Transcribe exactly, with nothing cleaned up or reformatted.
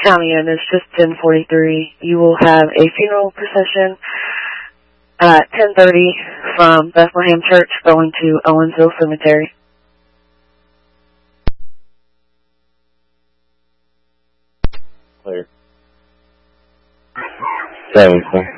County Inn. It's just ten forty-three. You will have a funeral procession at ten thirty from Bethlehem Church going to Owensville Cemetery. Clear. Seven,